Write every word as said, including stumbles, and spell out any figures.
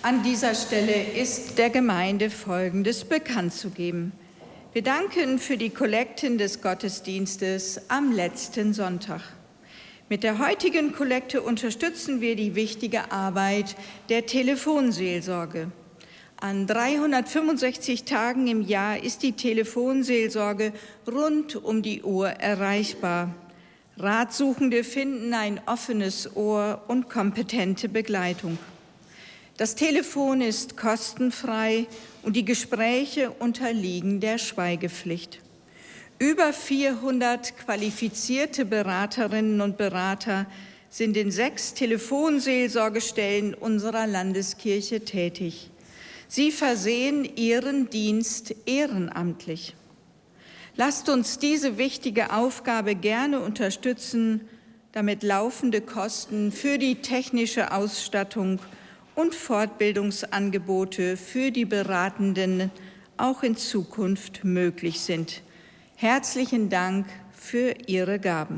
An dieser Stelle ist der Gemeinde Folgendes bekannt zu geben. Wir danken für die Kollekten des Gottesdienstes am letzten Sonntag. Mit der heutigen Kollekte unterstützen wir die wichtige Arbeit der Telefonseelsorge. An dreihundertfünfundsechzig Tagen im Jahr ist die Telefonseelsorge rund um die Uhr erreichbar. Ratsuchende finden ein offenes Ohr und kompetente Begleitung. Das Telefon ist kostenfrei und die Gespräche unterliegen der Schweigepflicht. Über vierhundert qualifizierte Beraterinnen und Berater sind in sechs Telefonseelsorgestellen unserer Landeskirche tätig. Sie versehen ihren Dienst ehrenamtlich. Lasst uns diese wichtige Aufgabe gerne unterstützen, damit laufende Kosten für die technische Ausstattung und Fortbildungsangebote für die Beratenden auch in Zukunft möglich sind. Herzlichen Dank für Ihre Gaben.